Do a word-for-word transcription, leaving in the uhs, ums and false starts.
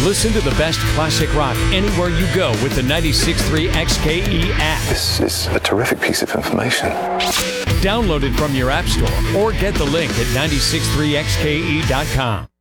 Listen to the best classic rock anywhere you go with the ninety-six point three X K E app. This is a terrific piece of information. Download it from your app store or get the link at nine six three X K E dot com.